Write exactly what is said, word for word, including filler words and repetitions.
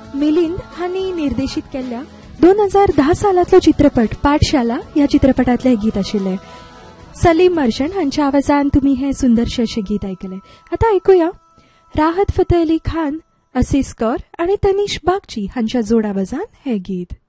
मिलिंद हांनी निर्देशित केल्ल्या दोन हजार धा सालांतलो चित्रपट पाठशाला ह्या चित्रपटातले गीत आशिल्ले. सलीम मर्चंट हांच्या आवाजान तुम्ही हे सुंदरशे असे गीत ऐकले. आता ऐकूया राहत फतेह अली खान, असीस कौर आणि तनिष बागची हांच्या जोड आवाजान हे गीत.